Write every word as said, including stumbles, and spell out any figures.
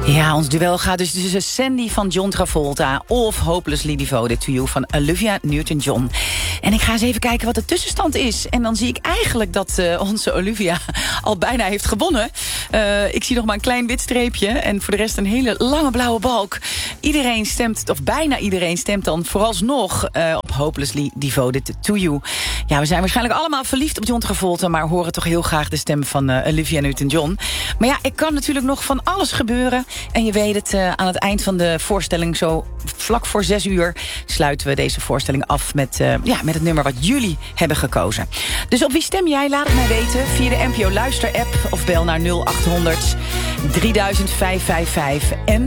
Ja, ons duel gaat dus tussen Sandy van John Travolta of Hopelessly Devoted to You van Olivia Newton-John. En ik ga eens even kijken wat de tussenstand is. En dan zie ik eigenlijk dat uh, onze Olivia al bijna heeft gewonnen. Uh, ik zie nog maar een klein wit streepje en voor de rest een hele lange blauwe balk. Iedereen stemt, of bijna iedereen stemt dan vooralsnog uh, op Hopelessly Devoted to You. Ja, we zijn waarschijnlijk allemaal verliefd op John Travolta, maar horen toch heel graag de stem van uh, Olivia Newton-John. Maar ja, er kan natuurlijk nog van alles gebeuren. En je weet het, uh, aan het eind van de voorstelling, zo vlak voor zes uur, sluiten we deze voorstelling af met, uh, ja, met het nummer wat jullie hebben gekozen. Dus op wie stem jij? Laat het mij weten via de N P O Luister-app of bel naar nul acht honderd drieduizend vijfhonderdvijfenvijftig. En